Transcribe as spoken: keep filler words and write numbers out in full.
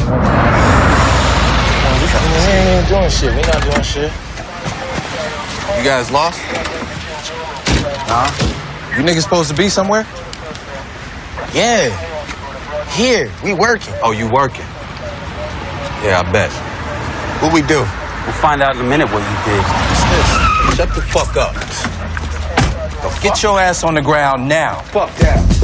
We ain't even doing shit. We not doing shit. You guys lost? Nah. You niggas supposed to be somewhere? Yeah. Here. We working. Oh, you working? Yeah, I bet. What we do? We'll find out in a minute what you did. What's this? Shut the fuck up. Get your ass on the ground now. Fuck that.